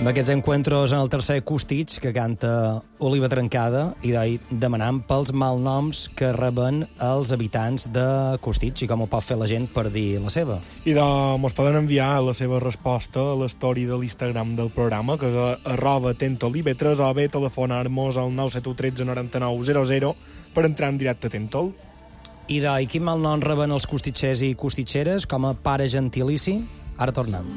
D'aquests encuentros en el tercer Costitx que canta Oliva Trencada i demanant pels malnoms que reben els habitants de Costitx i com ho pot fer la gent per dir la seva. I mos poden enviar la seva resposta a l'story de l'Instagram del programa, que és @tentolivetres, o bé telefonar-nos al 971 13 99 00 per entrar en directe a Tentol. I quin malnom reben els costitxers i costitxeres com a pare gentilici? Ara tornem.